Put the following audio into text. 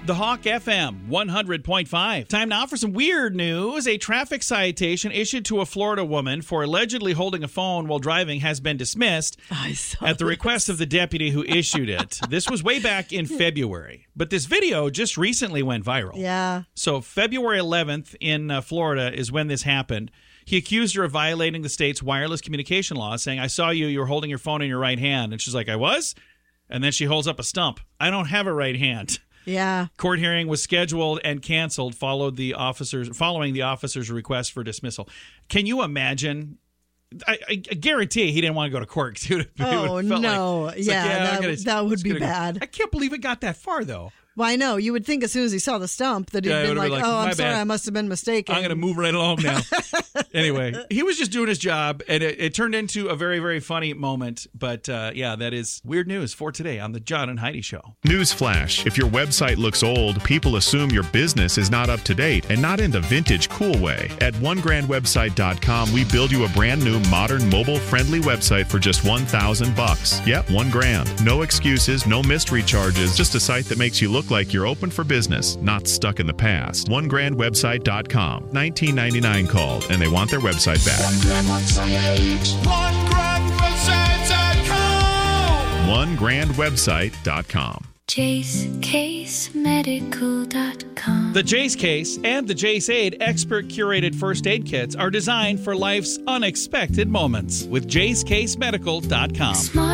The Hawk FM 100.5. Time now for some weird news. A traffic citation issued to a Florida woman for allegedly holding a phone while driving has been dismissed at the request of the deputy who issued it. This was way back in February, but this video just recently went viral. Yeah. So February 11th in Florida is when this happened. He accused her of violating the state's wireless communication law, saying, "I saw you were holding your phone in your right hand." And she's like, "I was?" And then she holds up a stump. "I don't have a right hand." Yeah. Court hearing was scheduled and canceled following the officer's request for dismissal. Can you imagine? I guarantee he didn't want to go to court. Oh, no. That would be bad. I can't believe it got that far, though. Well, I know. You would think as soon as he saw the stump that he'd been like, "Oh, I'm sorry, I must have been mistaken. I'm going to move right along now." Anyway, he was just doing his job, and it turned into a very, very funny moment. But that is weird news for today on the John and Heidi Show. Newsflash: if your website looks old, people assume your business is not up to date and not in the vintage cool way. At onegrandwebsite.com, we build you a brand new, modern, mobile-friendly website for just $1,000. Yep, $1,000. No excuses, no mystery charges, just a site that makes you look like you're open for business, not stuck in the past. onegrandwebsite.com. $19.99 called, and they want their website back. onegrandwebsite.com. JaceCaseMedical.com. The Jace Case and the Jace Aid expert-curated first aid kits are designed for life's unexpected moments with JaceCaseMedical.com. Smart